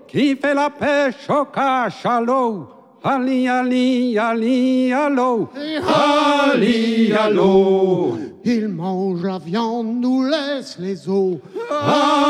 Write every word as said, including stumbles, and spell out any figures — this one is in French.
qui fait la pêche au cachalot. Ali, ali, ali, allô. Ali, allô. Il mange la viande, nous laisse les os.